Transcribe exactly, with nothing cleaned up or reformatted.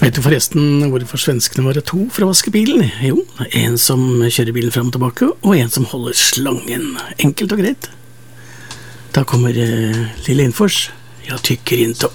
Vet du forresten hvorfor svenskene var to for å vaske bilen? Jo, en som kjører bilen frem og tilbake, og en som holder slangen. Enkelt og greit. Da kommer uh, Lille Infors. Jag tycker inte